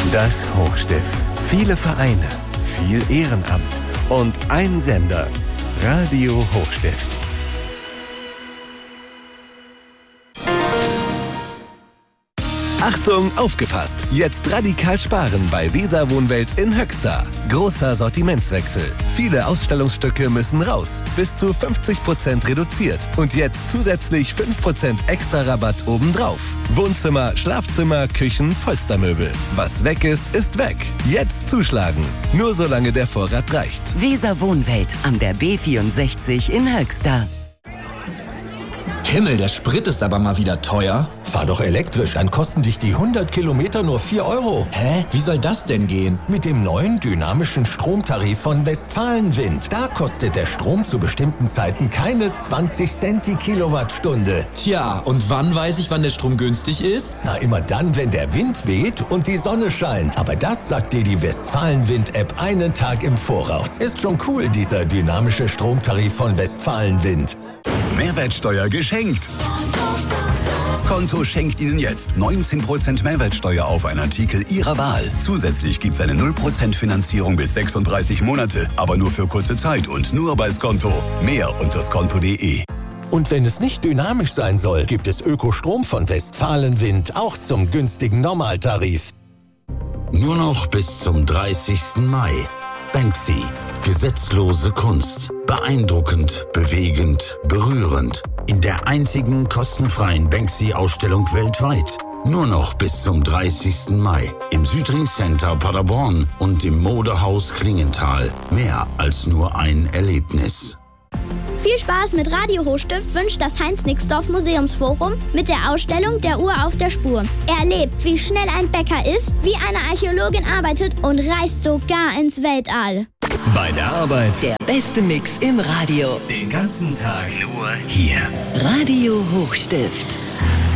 Das Hochstift. Viele Vereine, viel Ehrenamt und ein Sender. Radio Hochstift. Achtung, aufgepasst! Jetzt radikal sparen bei Weser Wohnwelt in Höxter. Großer Sortimentswechsel. Viele Ausstellungsstücke müssen raus. Bis zu 50% reduziert. Und jetzt zusätzlich 5% extra Rabatt obendrauf. Wohnzimmer, Schlafzimmer, Küchen, Polstermöbel. Was weg ist weg. Jetzt zuschlagen. Nur solange der Vorrat reicht. Weser Wohnwelt an der B64 in Höxter. Himmel, der Sprit ist aber mal wieder teuer. Fahr doch elektrisch, dann kosten dich die 100 Kilometer nur 4 €. Hä? Wie soll das denn gehen? Mit dem neuen dynamischen Stromtarif von Westfalenwind. Da kostet der Strom zu bestimmten Zeiten keine 20 Cent die Kilowattstunde. Tja, und wann weiß ich, wann der Strom günstig ist? Na, immer dann, wenn der Wind weht und die Sonne scheint. Aber das sagt dir die Westfalenwind-App einen Tag im Voraus. Ist schon cool, dieser dynamische Stromtarif von Westfalenwind. Mehrwertsteuer geschenkt. Skonto schenkt Ihnen jetzt 19% Mehrwertsteuer auf einen Artikel Ihrer Wahl. Zusätzlich gibt es eine 0% Finanzierung bis 36 Monate, aber nur für kurze Zeit und nur bei Skonto. Mehr unter skonto.de. Und wenn es nicht dynamisch sein soll, gibt es Ökostrom von Westfalenwind auch zum günstigen Normaltarif. Nur noch bis zum 30. Mai. Banksy. Gesetzlose Kunst. Beeindruckend, bewegend, berührend. In der einzigen kostenfreien Banksy-Ausstellung weltweit. Nur noch bis zum 30. Mai. Im Südring Center Paderborn und im Modehaus Klingenthal. Mehr als nur ein Erlebnis. Viel Spaß mit Radio Hochstift wünscht das Heinz-Nixdorf Museumsforum mit der Ausstellung Der Uhr auf der Spur. Erlebt, wie schnell ein Bäcker ist, wie eine Archäologin arbeitet und reist sogar ins Weltall. Bei der Arbeit. Der beste Mix im Radio. Den ganzen Tag nur hier. Radio Hochstift.